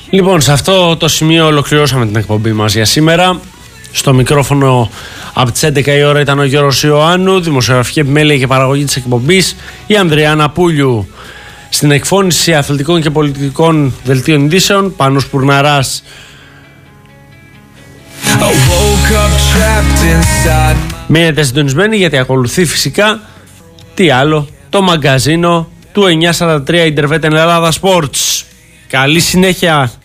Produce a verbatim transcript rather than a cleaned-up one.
Λοιπόν, σε αυτό το σημείο ολοκληρώσαμε την εκπομπή μας για σήμερα. Στο μικρόφωνο από τις έντεκα η ώρα ήταν ο Γιώργος Ιωάννου, δημοσιογραφική επιμέλεια και παραγωγή της εκπομπής η Ανδριάννα Πούλιου. Στην εκφώνηση αθλητικών και πολιτικών δελτίων ειδήσεων, Πάνος Πουρναράς. Μείνετε συντονισμένοι γιατί ακολουθεί φυσικά τι άλλο, το μαγκαζίνο του εννιακόσια σαράντα τρία Interveten Ελλάδα Sports. Καλή συνέχεια.